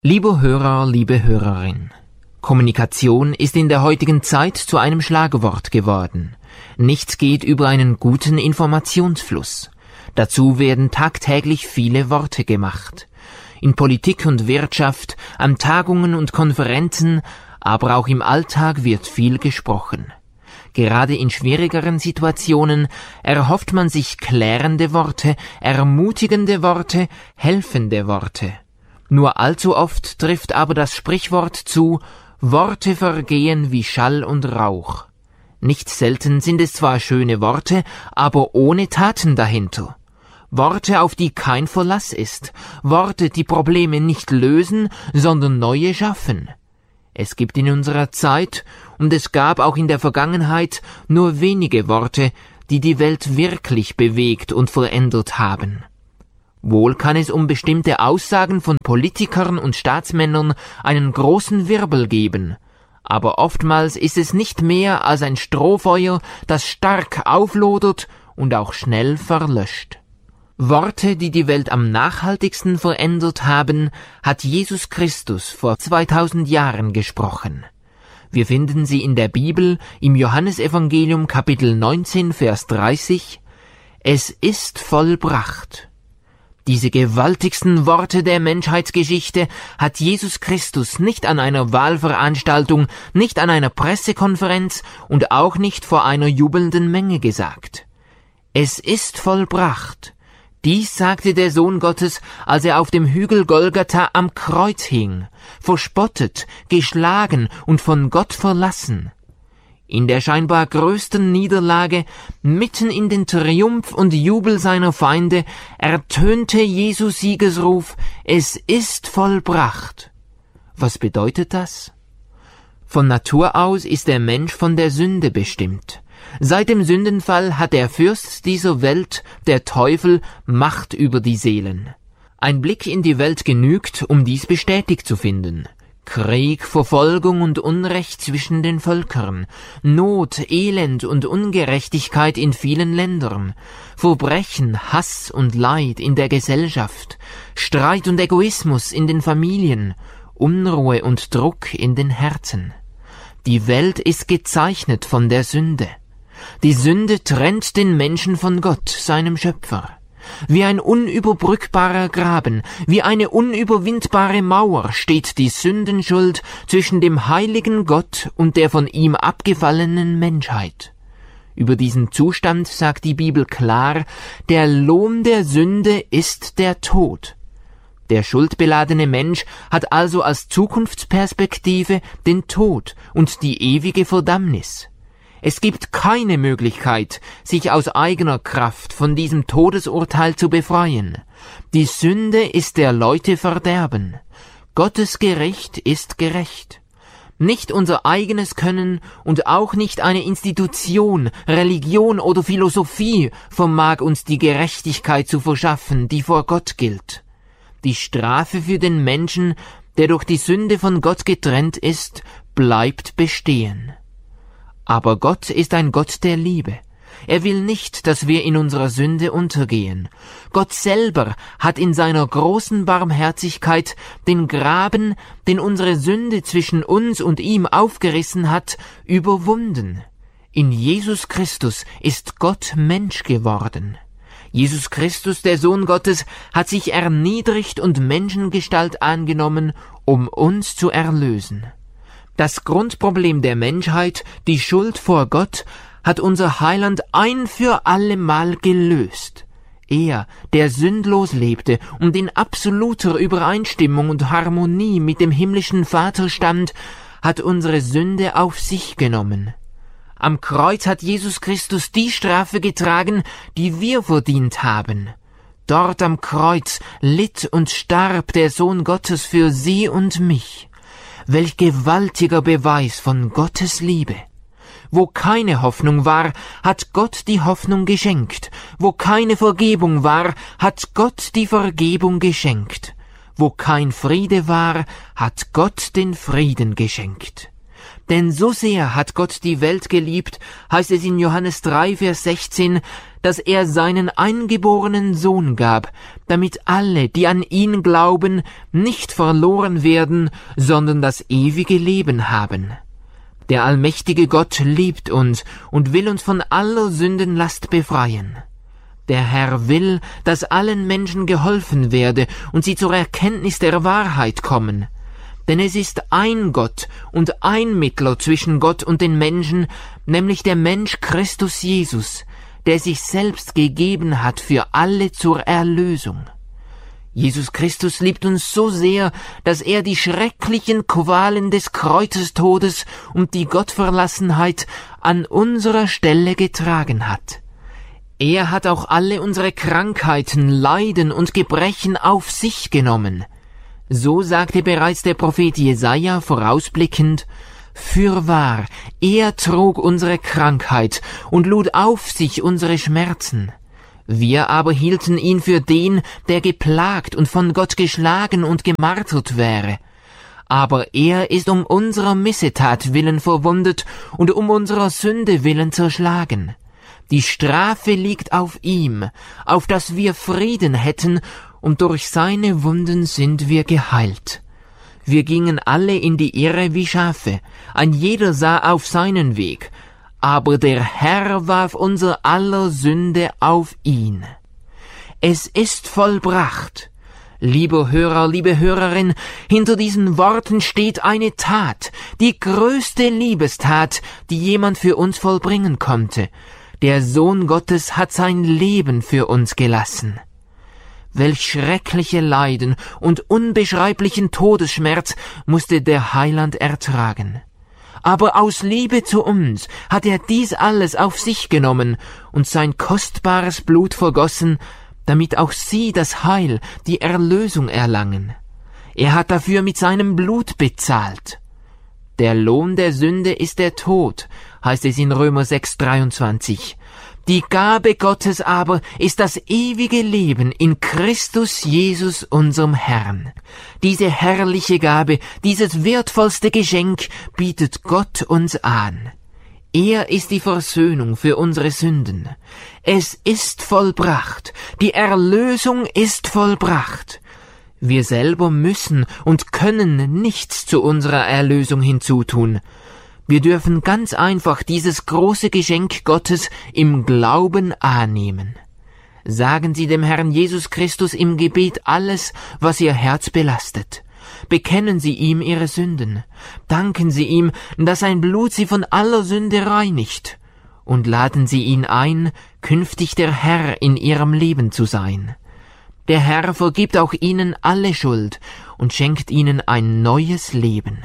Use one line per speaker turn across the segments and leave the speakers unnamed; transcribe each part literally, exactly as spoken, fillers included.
Lieber Hörer, liebe Hörerin, Kommunikation ist in der heutigen Zeit zu einem Schlagwort geworden. Nichts geht über einen guten Informationsfluss. Dazu werden tagtäglich viele Worte gemacht. In Politik und Wirtschaft, an Tagungen und Konferenzen, aber auch im Alltag wird viel gesprochen. Gerade in schwierigeren Situationen erhofft man sich klärende Worte, ermutigende Worte, helfende Worte. Nur allzu oft trifft aber das Sprichwort zu: Worte vergehen wie Schall und Rauch. Nicht selten sind es zwar schöne Worte, aber ohne Taten dahinter. Worte, auf die kein Verlass ist. Worte, die Probleme nicht lösen, sondern neue schaffen. Es gibt in unserer Zeit, und es gab auch in der Vergangenheit, nur wenige Worte, die die Welt wirklich bewegt und verändert haben. Wohl kann es um bestimmte Aussagen von Politikern und Staatsmännern einen großen Wirbel geben, aber oftmals ist es nicht mehr als ein Strohfeuer, das stark auflodert und auch schnell verlöscht. Worte, die die Welt am nachhaltigsten verändert haben, hat Jesus Christus vor zweitausend Jahren gesprochen. Wir finden sie in der Bibel im Johannesevangelium Kapitel neunzehn, Vers dreißig. Es ist vollbracht. Diese gewaltigsten Worte der Menschheitsgeschichte hat Jesus Christus nicht an einer Wahlveranstaltung, nicht an einer Pressekonferenz und auch nicht vor einer jubelnden Menge gesagt. Es ist vollbracht. Dies sagte der Sohn Gottes, als er auf dem Hügel Golgatha am Kreuz hing, verspottet, geschlagen und von Gott verlassen. In der scheinbar größten Niederlage, mitten in den Triumph und Jubel seiner Feinde, ertönte Jesu Siegesruf: Es ist vollbracht. Was bedeutet das? Von Natur aus ist der Mensch von der Sünde bestimmt. Seit dem Sündenfall hat der Fürst dieser Welt, der Teufel, Macht über die Seelen. Ein Blick in die Welt genügt, um dies bestätigt zu finden. Krieg, Verfolgung und Unrecht zwischen den Völkern, Not, Elend und Ungerechtigkeit in vielen Ländern, Verbrechen, Hass und Leid in der Gesellschaft, Streit und Egoismus in den Familien, Unruhe und Druck in den Herzen. Die Welt ist gezeichnet von der Sünde. Die Sünde trennt den Menschen von Gott, seinem Schöpfer. Wie ein unüberbrückbarer Graben, wie eine unüberwindbare Mauer steht die Sündenschuld zwischen dem heiligen Gott und der von ihm abgefallenen Menschheit. Über diesen Zustand sagt die Bibel klar: Der Lohn der Sünde ist der Tod. Der schuldbeladene Mensch hat also als Zukunftsperspektive den Tod und die ewige Verdammnis. Es gibt keine Möglichkeit, sich aus eigener Kraft von diesem Todesurteil zu befreien. Die Sünde ist der Leute Verderben. Gottes Gericht ist gerecht. Nicht unser eigenes Können und auch nicht eine Institution, Religion oder Philosophie vermag uns die Gerechtigkeit zu verschaffen, die vor Gott gilt. Die Strafe für den Menschen, der durch die Sünde von Gott getrennt ist, bleibt bestehen. Aber Gott ist ein Gott der Liebe. Er will nicht, dass wir in unserer Sünde untergehen. Gott selber hat in seiner großen Barmherzigkeit den Graben, den unsere Sünde zwischen uns und ihm aufgerissen hat, überwunden. In Jesus Christus ist Gott Mensch geworden. Jesus Christus, der Sohn Gottes, hat sich erniedrigt und Menschengestalt angenommen, um uns zu erlösen. Das Grundproblem der Menschheit, die Schuld vor Gott, hat unser Heiland ein für allemal gelöst. Er, der sündlos lebte und in absoluter Übereinstimmung und Harmonie mit dem himmlischen Vater stand, hat unsere Sünde auf sich genommen. Am Kreuz hat Jesus Christus die Strafe getragen, die wir verdient haben. Dort am Kreuz litt und starb der Sohn Gottes für Sie und mich. Welch gewaltiger Beweis von Gottes Liebe! Wo keine Hoffnung war, hat Gott die Hoffnung geschenkt. Wo keine Vergebung war, hat Gott die Vergebung geschenkt. Wo kein Friede war, hat Gott den Frieden geschenkt. Denn so sehr hat Gott die Welt geliebt, heißt es in Johannes drei, Vers sechzehn, dass er seinen eingeborenen Sohn gab, damit alle, die an ihn glauben, nicht verloren werden, sondern das ewige Leben haben. Der allmächtige Gott liebt uns und will uns von aller Sündenlast befreien. Der Herr will, dass allen Menschen geholfen werde und sie zur Erkenntnis der Wahrheit kommen. Denn es ist ein Gott und ein Mittler zwischen Gott und den Menschen, nämlich der Mensch Christus Jesus, der sich selbst gegeben hat für alle zur Erlösung. Jesus Christus liebt uns so sehr, dass er die schrecklichen Qualen des Kreuzestodes und die Gottverlassenheit an unserer Stelle getragen hat. Er hat auch alle unsere Krankheiten, Leiden und Gebrechen auf sich genommen. So sagte bereits der Prophet Jesaja vorausblickend: Fürwahr, er trug unsere Krankheit und lud auf sich unsere Schmerzen. Wir aber hielten ihn für den, der geplagt und von Gott geschlagen und gemartert wäre. Aber er ist um unserer Missetat willen verwundet und um unserer Sünde willen zerschlagen. Die Strafe liegt auf ihm, auf dass wir Frieden hätten, und durch seine Wunden sind wir geheilt. Wir gingen alle in die Irre wie Schafe, ein jeder sah auf seinen Weg, aber der Herr warf unser aller Sünde auf ihn. Es ist vollbracht. Lieber Hörer, liebe Hörerin, hinter diesen Worten steht eine Tat, die größte Liebestat, die jemand für uns vollbringen konnte. Der Sohn Gottes hat sein Leben für uns gelassen. Welch schreckliche Leiden und unbeschreiblichen Todesschmerz musste der Heiland ertragen. Aber aus Liebe zu uns hat er dies alles auf sich genommen und sein kostbares Blut vergossen, damit auch sie das Heil, die Erlösung erlangen. Er hat dafür mit seinem Blut bezahlt. Der Lohn der Sünde ist der Tod, heißt es in Römer sechs, dreiundzwanzig. Die Gabe Gottes aber ist das ewige Leben in Christus Jesus, unserem Herrn. Diese herrliche Gabe, dieses wertvollste Geschenk bietet Gott uns an. Er ist die Versöhnung für unsere Sünden. Es ist vollbracht. Die Erlösung ist vollbracht. Wir selber müssen und können nichts zu unserer Erlösung hinzutun. Wir dürfen ganz einfach dieses große Geschenk Gottes im Glauben annehmen. Sagen Sie dem Herrn Jesus Christus im Gebet alles, was Ihr Herz belastet. Bekennen Sie ihm Ihre Sünden. Danken Sie ihm, dass sein Blut Sie von aller Sünde reinigt. Und laden Sie ihn ein, künftig der Herr in Ihrem Leben zu sein. Der Herr vergibt auch Ihnen alle Schuld und schenkt Ihnen ein neues Leben.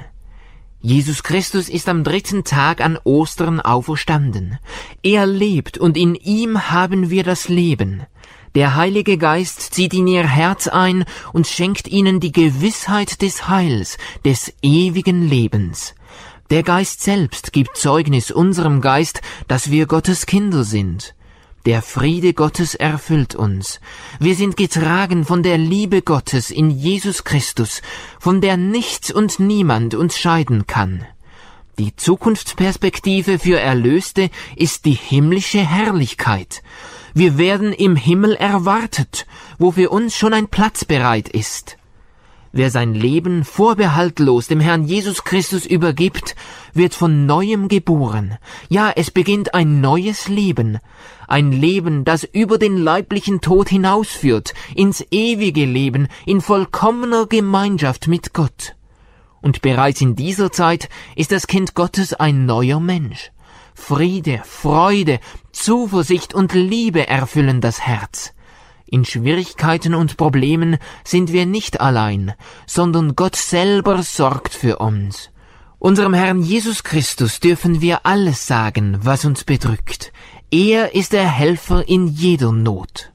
Jesus Christus ist am dritten Tag an Ostern auferstanden. Er lebt und in ihm haben wir das Leben. Der Heilige Geist zieht in ihr Herz ein und schenkt ihnen die Gewissheit des Heils, des ewigen Lebens. Der Geist selbst gibt Zeugnis unserem Geist, dass wir Gottes Kinder sind. Der Friede Gottes erfüllt uns. Wir sind getragen von der Liebe Gottes in Jesus Christus, von der nichts und niemand uns scheiden kann. Die Zukunftsperspektive für Erlöste ist die himmlische Herrlichkeit. Wir werden im Himmel erwartet, wo für uns schon ein Platz bereit ist. Wer sein Leben vorbehaltlos dem Herrn Jesus Christus übergibt, wird von Neuem geboren. Ja, es beginnt ein neues Leben. Ein Leben, das über den leiblichen Tod hinausführt, ins ewige Leben, in vollkommener Gemeinschaft mit Gott. Und bereits in dieser Zeit ist das Kind Gottes ein neuer Mensch. Friede, Freude, Zuversicht und Liebe erfüllen das Herz. In Schwierigkeiten und Problemen sind wir nicht allein, sondern Gott selber sorgt für uns. Unserem Herrn Jesus Christus dürfen wir alles sagen, was uns bedrückt. Er ist der Helfer in jeder Not.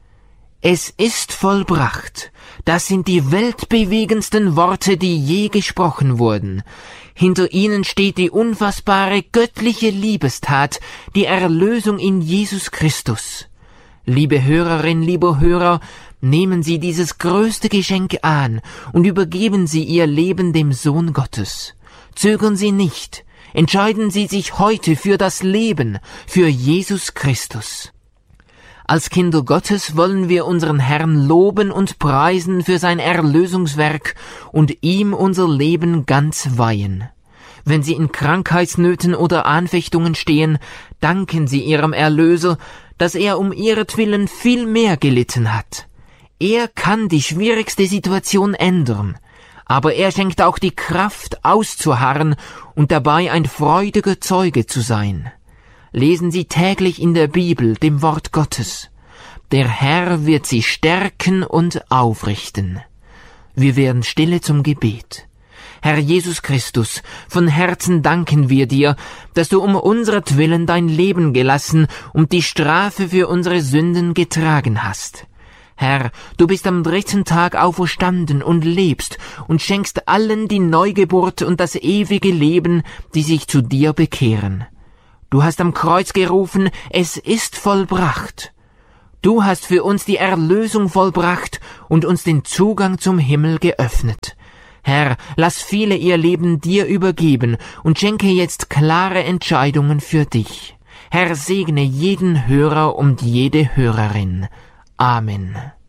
Es ist vollbracht. Das sind die weltbewegendsten Worte, die je gesprochen wurden. Hinter ihnen steht die unfassbare göttliche Liebestat, die Erlösung in Jesus Christus. Liebe Hörerin, lieber Hörer, nehmen Sie dieses größte Geschenk an und übergeben Sie Ihr Leben dem Sohn Gottes. Zögern Sie nicht. Entscheiden Sie sich heute für das Leben, für Jesus Christus. Als Kinder Gottes wollen wir unseren Herrn loben und preisen für sein Erlösungswerk und ihm unser Leben ganz weihen. Wenn Sie in Krankheitsnöten oder Anfechtungen stehen, danken Sie Ihrem Erlöser, dass er um ihretwillen viel mehr gelitten hat. Er kann die schwierigste Situation ändern, aber er schenkt auch die Kraft, auszuharren und dabei ein freudiger Zeuge zu sein. Lesen Sie täglich in der Bibel, dem Wort Gottes. Der Herr wird Sie stärken und aufrichten. Wir werden stille zum Gebet. Herr Jesus Christus, von Herzen danken wir dir, dass du um unseretwillen dein Leben gelassen und die Strafe für unsere Sünden getragen hast. Herr, du bist am dritten Tag auferstanden und lebst und schenkst allen die Neugeburt und das ewige Leben, die sich zu dir bekehren. Du hast am Kreuz gerufen, es ist vollbracht. Du hast für uns die Erlösung vollbracht und uns den Zugang zum Himmel geöffnet. Herr, lass viele ihr Leben dir übergeben und schenke jetzt klare Entscheidungen für dich. Herr, segne jeden Hörer und jede Hörerin. Amen.